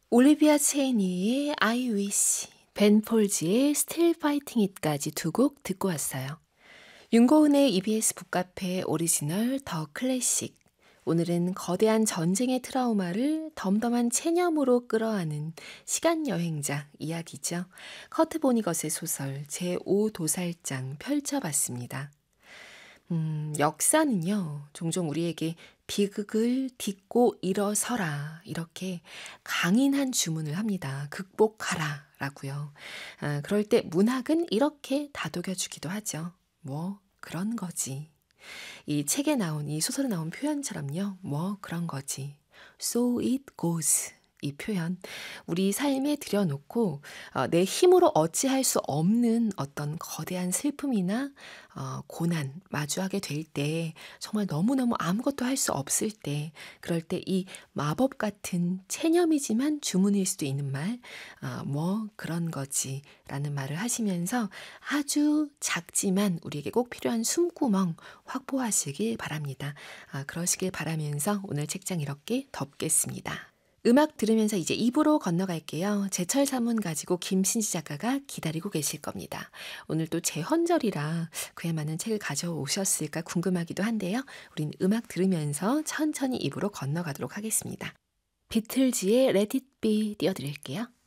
올리비아 체이니의 I Wish, 벤 폴즈의 Still Fighting It까지 두 곡 듣고 왔어요. 윤고은의 EBS 북카페 오리지널 더 클래식. 오늘은 거대한 전쟁의 트라우마를 덤덤한 체념으로 끌어안은 시간여행자 이야기죠. 커트 보니것의 소설 제5도살장 펼쳐봤습니다. 역사는요, 종종 우리에게 비극을 딛고 일어서라, 이렇게 강인한 주문을 합니다. 극복하라, 라고요. 그럴 때 문학은 이렇게 다독여주기도 하죠. 뭐, 그런 거지. 이 책에 나온, 이 소설에 나온 표현처럼요. 뭐, 그런 거지. So it goes. 이 표현, 우리 삶에 들여놓고 내 힘으로 어찌할 수 없는 어떤 거대한 슬픔이나 고난 마주하게 될 때, 정말 너무너무 아무것도 할 수 없을 때, 그럴 때 이 마법 같은 체념이지만 주문일 수도 있는 말, 뭐 그런 거지 라는 말을 하시면서 아주 작지만 우리에게 꼭 필요한 숨구멍 확보하시길 바랍니다. 그러시길 바라면서 오늘 책장 이렇게 덮겠습니다. 음악 들으면서 이제 입으로 건너갈게요. 제철 산문 가지고 김신지 작가가 기다리고 계실 겁니다. 오늘 또 제헌절이라 그에 맞는 책을 가져오셨을까 궁금하기도 한데요. 우린 음악 들으면서 천천히 입으로 건너가도록 하겠습니다. 비틀즈의 Let It Be 띄워드릴게요.